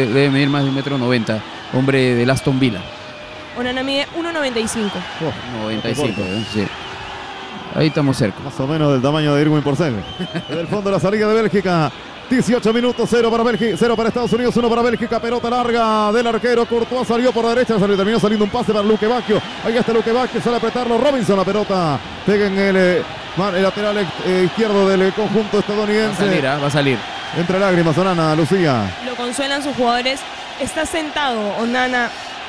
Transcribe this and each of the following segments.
debe medir más de 1,90 m, hombre del Aston Villa. Onana mide 1,95. 95, sí. Ahí estamos cerca. Más o menos del tamaño de Irwin Porcel. En el fondo la salida de Bélgica. 18 minutos, 0 para Bélgica, 0 para Estados Unidos, 1 para Bélgica. Pelota larga del arquero. Courtois salió por la derecha, terminó saliendo un pase para Luque Bacchio. Ahí está Luque Bacchio, sale a apretarlo Robinson. La pelota pega en el lateral izquierdo del conjunto estadounidense. Va a salir. Entre lágrimas, Onana, Lucía. Lo consuelan sus jugadores. Está sentado Onana,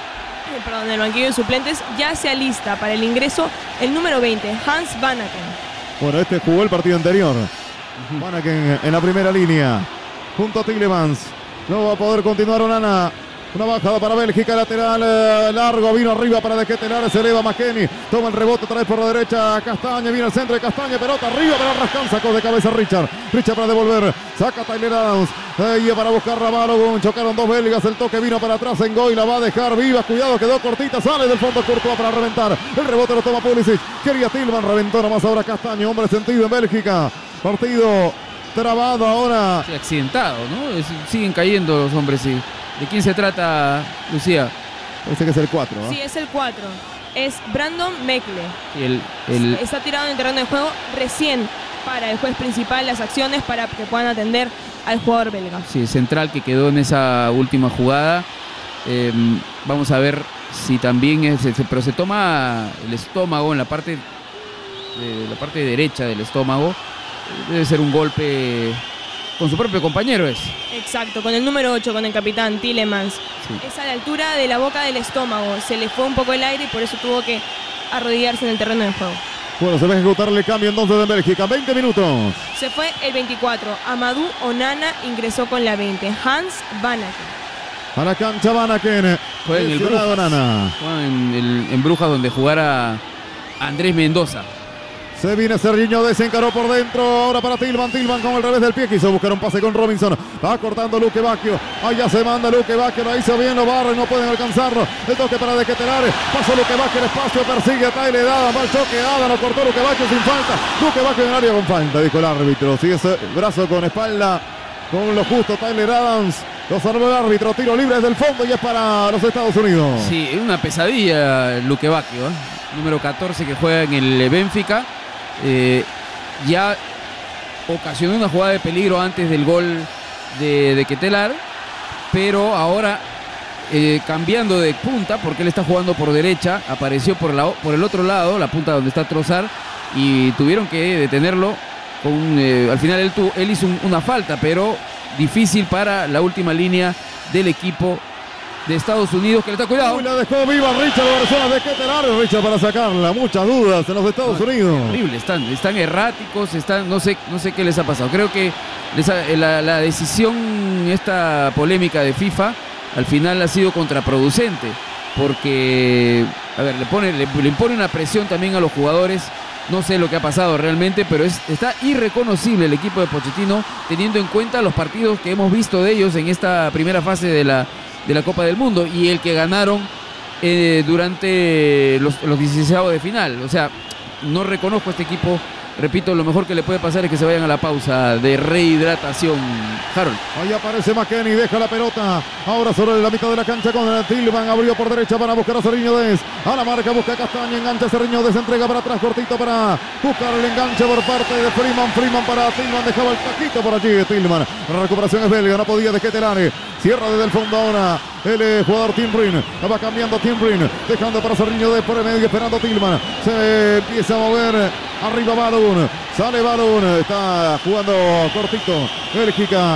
en el banquillo de suplentes. Ya se alista para el ingreso el número 20, Hans Vanaken. Bueno, este jugó el partido anterior. Vanaken en la primera línea, junto a Tielemans. No va a poder continuar Onana. Una bajada para Bélgica, lateral largo, vino arriba para De Ketelaere, se eleva McKennie, toma el rebote otra vez por la derecha, Castaña, viene al centro de Castaña, pelota arriba para Rascán, sacó de cabeza Richard para devolver, saca Tyler Adams, ahí para buscar a Balogun, chocaron dos belgas, el toque vino para atrás en Goy, la va a dejar viva, cuidado, quedó cortita, sale del fondo Courtois para reventar, el rebote lo toma Pulisic, quería Tillman, reventó nomás ahora Castaño, hombre sentido en Bélgica, partido trabado ahora. Sí, accidentado, ¿no? Siguen cayendo los hombres, sí. ¿De quién se trata, Lucía? Parece que es el 4, ¿eh? Sí, es el 4. Es Brandon Mekle. Está tirado en el terreno de juego. Recién para el juez principal las acciones para que puedan atender al jugador belga. Sí, central que quedó en esa última jugada. Vamos a ver si también pero se toma el estómago en la parte derecha del estómago. Debe ser un golpe con su propio compañero Exacto, con el número 8, con el capitán Tielemans. Sí. Es a la altura de la boca del estómago. Se le fue un poco el aire y por eso tuvo que arrodillarse en el terreno de juego. Bueno, se va a ejecutar el cambio entonces de Bélgica. 20 minutos. Se fue el 24. Amadou Onana ingresó con la 20. Hans Vanaken. A la cancha Vanaken. Juega en el Brujas. Juega en Brujas, donde jugara Andrés Mendoza. Se viene Serginho, desencaró por dentro, ahora para Tillman con el revés del pie, quiso buscar un pase con Robinson, va cortando Luque Bacchio, allá se manda Luque Bacchio, lo hizo bien, lo barre, no pueden alcanzarlo, el toque para De Ketelaere, pasó Luque Bacchio, el espacio, persigue a Tyler Adams, va el choque, Adams lo cortó Luque Bacchio sin falta, Luque Bacchio en el área con falta, dijo el árbitro, sigue ese brazo con espalda, con lo justo Tyler Adams, lo salvó el árbitro, tiro libre desde el fondo y es para los Estados Unidos. Sí, es una pesadilla Luque Bacchio, número 14 que juega en el Benfica. Ya ocasionó una jugada de peligro antes del gol de Ketelaere, pero ahora cambiando de punta, porque él está jugando por derecha, apareció por el otro lado, la punta donde está Trossard, y tuvieron que detenerlo. Al final él hizo una falta, pero difícil para la última línea del equipo de Estados Unidos, que le está cuidado. Uy, la dejó viva Richard, la persona de Ketelaere, Richard para sacarla, muchas dudas en los Estados Unidos. Horrible, están erráticos, no sé qué les ha pasado. Creo que la decisión, esta polémica de FIFA, al final ha sido contraproducente, porque, a ver, le impone una presión también a los jugadores. No sé lo que ha pasado realmente, pero está irreconocible el equipo de Pochettino, teniendo en cuenta los partidos que hemos visto de ellos en esta primera fase de la Copa del Mundo y el que ganaron durante los 16avos de final. O sea, no reconozco a este equipo. Repito, lo mejor que le puede pasar es que se vayan a la pausa de rehidratación. Harold. Ahí aparece McKennie, deja la pelota. Ahora sobre la mitad de la cancha con Tillman. Abrió por derecha para buscar a Serginho Dest. A la marca busca Castaña, engancha Serginho Dest, entrega para atrás, cortito para buscar el enganche por parte de Freeman. Freeman para Tillman, dejaba el taquito por allí Tillman. La recuperación es belga, no podía De Ketelaere. Cierra desde el fondo ahora el jugador Tim Brin. Va cambiando Tim Brin, dejando para Serginho Dest por el medio, esperando Tillman. Se empieza a mover arriba Balogun. Sale Balogun, está jugando cortito. Bélgica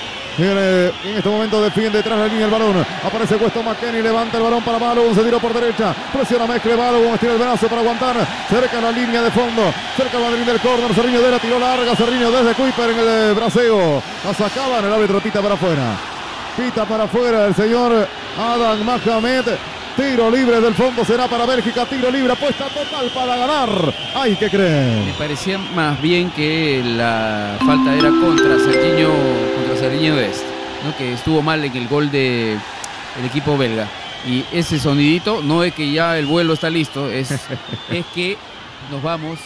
en este momento defiende detrás de la línea el balón. Aparece Weston McKennie, levanta el balón para Balogun, se tiró por derecha, presiona Mezcle, Balogun estira el brazo para aguantar, cerca de la línea de fondo, cerca del del córner, Serginho de la tiró larga, Serginho desde Kuiper en el braceo, la sacaban, el árbitro pita para afuera el señor Adam Mohamed. Tiro libre del fondo será para Bélgica, tiro libre, apuesta total para ganar. Ay, ¿qué creen? Me parecía más bien que la falta era contra Serginho Dest, ¿no? Que estuvo mal en el gol del equipo belga. Y ese sonidito no es que ya el vuelo está listo, es que nos vamos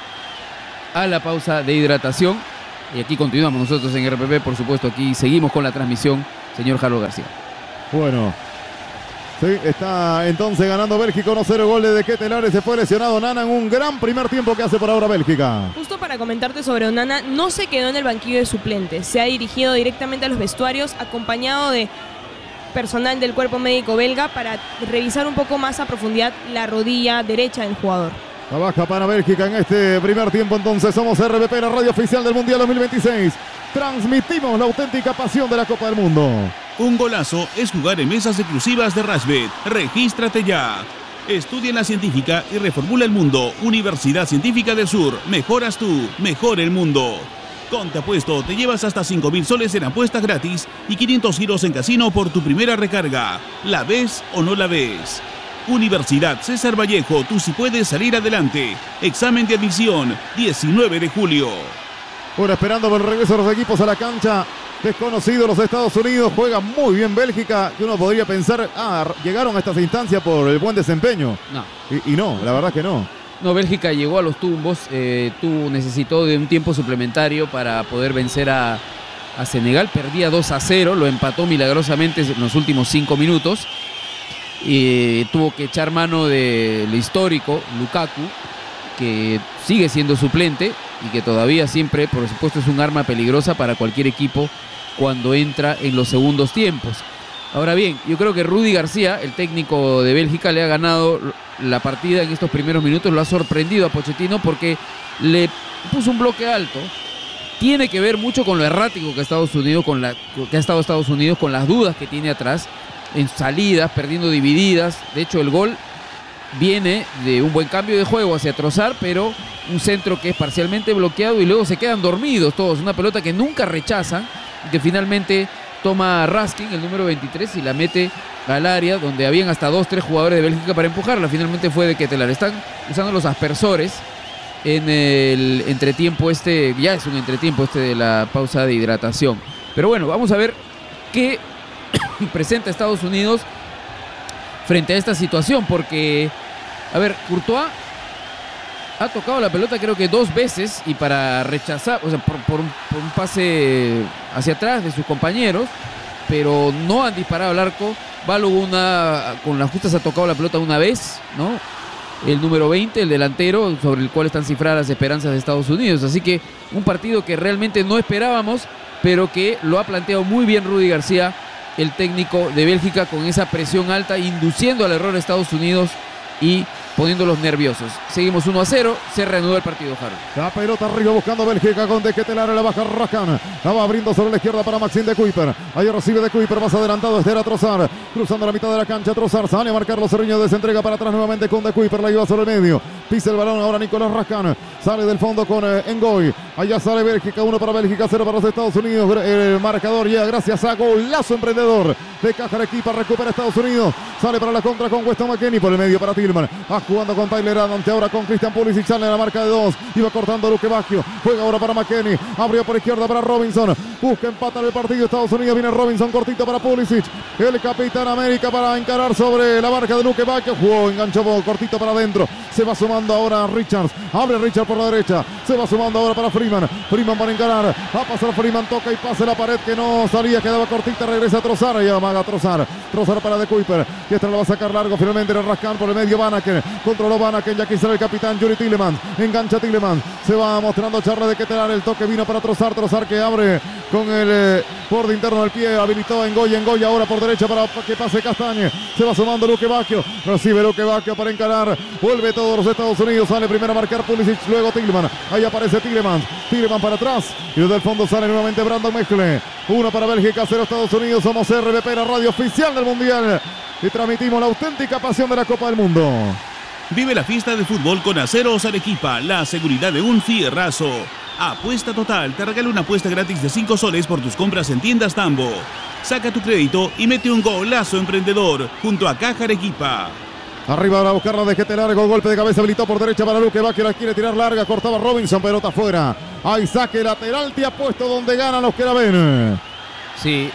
a la pausa de hidratación. Y aquí continuamos nosotros en RPP, por supuesto, aquí seguimos con la transmisión señor Harold García. Bueno, sí, está entonces ganando Bélgica 1-0, gol de Ketelaere. Se fue lesionado Onana en un gran primer tiempo que hace por ahora Bélgica. Justo para comentarte sobre Onana, no se quedó en el banquillo de suplentes, se ha dirigido directamente a los vestuarios acompañado de personal del cuerpo médico belga para revisar un poco más a profundidad la rodilla derecha del jugador. La baja para Bélgica en este primer tiempo. Entonces somos RBP, la radio oficial del Mundial 2026. Transmitimos la auténtica pasión de la Copa del Mundo. Un golazo es jugar en mesas exclusivas de Rashbet. Regístrate ya. Estudia en la científica y reformula el mundo. Universidad Científica del Sur. Mejoras tú, mejora el mundo. Con Te Apuesto te llevas hasta 5.000 soles en apuestas gratis y 500 giros en casino por tu primera recarga. ¿La ves o no la ves? Universidad César Vallejo, tú sí puedes salir adelante. Examen de admisión, 19 de julio. Bueno, esperando por el regreso de los equipos a la cancha. Desconocido los Estados Unidos, juega muy bien Bélgica, que uno podría pensar, llegaron a estas instancias por el buen desempeño. No. Y no, la verdad que no. No, Bélgica llegó a los tumbos, necesitó de un tiempo suplementario para poder vencer a Senegal. Perdía 2-0, lo empató milagrosamente en los últimos 5 minutos. Y tuvo que echar mano del histórico Lukaku, que sigue siendo suplente y que todavía siempre, por supuesto, es un arma peligrosa para cualquier equipo cuando entra en los segundos tiempos. Ahora bien, yo creo que Rudi García, el técnico de Bélgica, le ha ganado la partida en estos primeros minutos, lo ha sorprendido a Pochettino porque le puso un bloque alto. Tiene que ver mucho con lo errático que ha estado Estados Unidos, con las dudas que tiene atrás, en salidas, perdiendo divididas. De hecho, el gol viene de un buen cambio de juego hacia Trossard, pero un centro que es parcialmente bloqueado y luego se quedan dormidos todos. Una pelota que nunca rechazan, que finalmente toma Raskin, el número 23, y la mete al área donde habían hasta 2-3 jugadores de Bélgica para empujarla. Finalmente fue de Ketelaere. Están usando los aspersores en el entretiempo ya es un entretiempo de la pausa de hidratación. Pero bueno, vamos a ver qué presenta Estados Unidos frente a esta situación, porque, a ver, Courtois ha tocado la pelota creo que 2 veces y para rechazar, o sea, por un pase hacia atrás de sus compañeros, pero no han disparado al arco. Balogun con las justas ha tocado la pelota una vez, ¿no? El número 20, el delantero, sobre el cual están cifradas las esperanzas de Estados Unidos. Así que un partido que realmente no esperábamos, pero que lo ha planteado muy bien Rudi García, el técnico de Bélgica, con esa presión alta, induciendo al error a Estados Unidos y poniéndolos nerviosos. Seguimos 1-0, se reanuda el partido, Harold. La pelota arriba buscando Bélgica con De Ketelaere, la baja Raskan. La va abriendo sobre la izquierda para Maxime de Kuyper. Ahí recibe de Kuyper, más adelantado era Trossard. Cruzando la mitad de la cancha, Trossard sale a marcar los Cerriños, desentrega para atrás nuevamente con de Kuyper, la lleva sobre el medio. Pisa el balón ahora Nicolás Raskan. Sale del fondo con Ngoy. Allá sale Bélgica, 1 para Bélgica, 0 para los Estados Unidos. El marcador llega gracias a golazo emprendedor de Cajarequipa. Recupera Estados Unidos. Sale para la contra con Weston McKennie por el medio para Tillman. Jugando con Tyler Adams, ahora con Christian Pulisic, sale a la marca de 2, iba cortando Luque Bacchio, juega ahora para McKennie, abrió por izquierda para Robinson, busca empatar el partido Estados Unidos, viene Robinson cortito para Pulisic, el capitán América para encarar sobre la marca de Luque Bacchio, jugó, enganchó cortito para adentro, se va sumando ahora Richards, abre Richards por la derecha, se va sumando ahora para Freeman para encarar, va a pasar Freeman, toca y pasa la pared que no salía, quedaba cortita, regresa a Trossard, y amaga Trossard para de Kuyper, y esta lo va a sacar largo, finalmente era Raskan por el medio, Vanaken, controló Vanaken, ya quisiera el capitán Yuri Tielemans, engancha Tielemans, se va mostrando Charles de Ketelaere, el toque vino para Trossard que abre con el borde interno del pie, habilitó a Ngoy ahora por derecha para que pase Castagne, se va sumando Luque Bacchio, recibe Luque Bacchio para encarar, vuelve todos los Estados Unidos, sale primero a marcar Pulisic, luego Tielemans, ahí aparece Tielemans para atrás, y desde el fondo sale nuevamente Brandon Mechelen, 1 para Bélgica, 0 Estados Unidos, somos RBP, la radio oficial del Mundial, y transmitimos la auténtica pasión de la Copa del Mundo. Vive la fiesta de fútbol con Aceros Arequipa, la seguridad de un fierrazo. Apuesta Total te regala una apuesta gratis de 5 soles por tus compras en tiendas Tambo. Saca tu crédito y mete un golazo emprendedor junto a Caja Arequipa. Arriba para buscarla de Ketelaere, con golpe de cabeza habilitó por derecha para Luque Bacchio, la quiere tirar larga, cortaba Robinson, pelota afuera. Hay saque lateral, te ha puesto donde ganan los que la ven. Sí,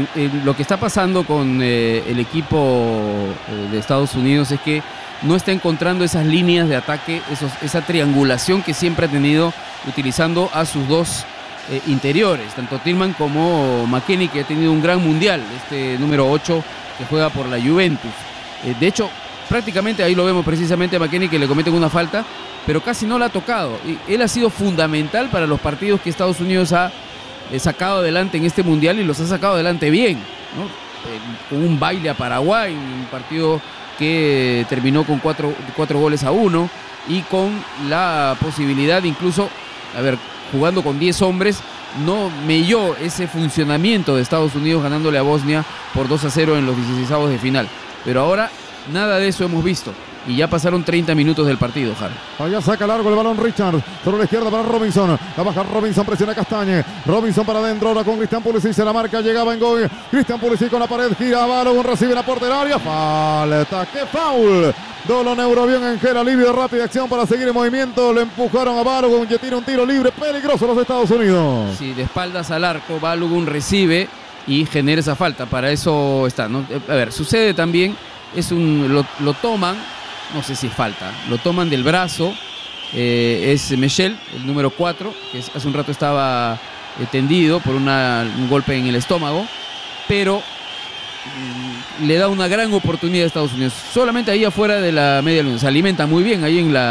lo que está pasando con el equipo de Estados Unidos es que no está encontrando esas líneas de ataque, esa triangulación que siempre ha tenido, utilizando a sus 2 interiores, tanto Tillman como McKennie, que ha tenido un gran mundial, este número 8 que juega por la Juventus. De hecho, prácticamente ahí lo vemos precisamente a McKennie, que le cometen una falta, pero casi no la ha tocado. Y él ha sido fundamental para los partidos que Estados Unidos ha sacado adelante en este mundial, y los ha sacado adelante bien, ¿no? Con un baile a Paraguay, un partido que terminó con 4 goles a 1, y con la posibilidad incluso, jugando con 10 hombres, no melló ese funcionamiento de Estados Unidos ganándole a Bosnia por 2-0 en los 16avos de final. Pero ahora nada de eso hemos visto. Y ya pasaron 30 minutos del partido, Jaro. Allá saca largo el balón Richard. Sobre la izquierda para Robinson. La baja Robinson, presiona Castañe. Robinson para adentro, ahora con Christian Pulisic. Se la marca, llegaba en gol. Christian Pulisic con la pared, gira Balogun, recibe la porteraria. Falta, ¡qué foul! Dolo Neurobión en gel alivio, rápida acción para seguir en movimiento. Le empujaron a Balogun, que tira un tiro libre peligroso los Estados Unidos. Sí, de espaldas al arco, Balogun recibe y genera esa falta. Para eso está, ¿no? Sucede también, lo toman. No sé si es falta, lo toman del brazo, es Michel, el número 4, que hace un rato estaba tendido por un golpe en el estómago, pero le da una gran oportunidad a Estados Unidos. Solamente ahí afuera de la media luna, se alimenta muy bien ahí en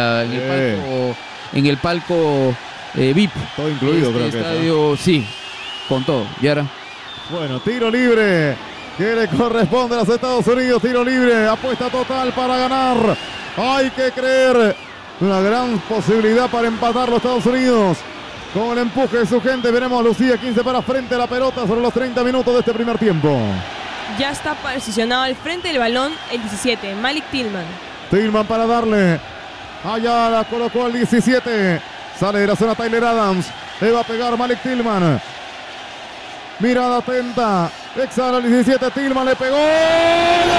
el palco VIP. Todo incluido, creo que estadio, sí, con todo. Y ahora, bueno, tiro libre que le corresponde a los Estados Unidos. Tiro libre, apuesta total para ganar. Hay que creer, una gran posibilidad para empatar los Estados Unidos. Con el empuje de su gente, veremos a Lucía, 15 para frente a la pelota sobre los 30 minutos de este primer tiempo. Ya está posicionado al frente del balón el 17, Malik Tillman. Tillman para darle. Allá la colocó al 17. Sale de la zona Tyler Adams. Le va a pegar Malik Tillman. Mirada atenta. Exhala el 17, Tillman le pegó.